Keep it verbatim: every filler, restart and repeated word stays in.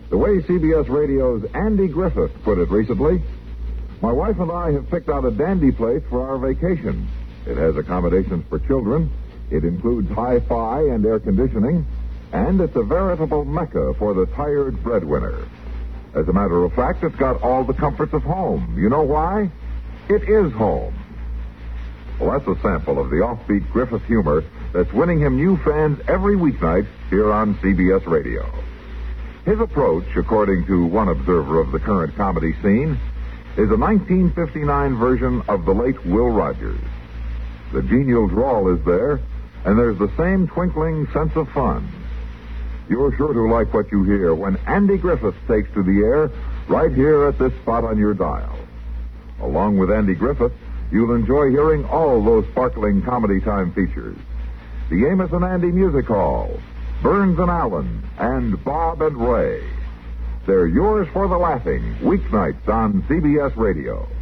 The way C B S Radio's Andy Griffith put it recently, my wife and I have picked out a dandy place for our vacation. It has accommodations for children, it includes hi-fi and air conditioning, and it's a veritable mecca for the tired breadwinner. As a matter of fact, it's got all the comforts of home. You know why? It is home. Well, that's a sample of the offbeat Griffith humor that's winning him new fans every weeknight here on C B S Radio. His approach, according to one observer of the current comedy scene, is a nineteen fifty-nine version of the late Will Rogers. The genial drawl is there, and there's the same twinkling sense of fun. You're sure to like what you hear when Andy Griffith takes to the air right here at this spot on your dial. Along with Andy Griffith, you'll enjoy hearing all those sparkling Comedy Time features. The Amos and Andy Music Hall, Burns and Allen, and Bob and Ray. They're yours for the laughing, weeknights on C B S Radio.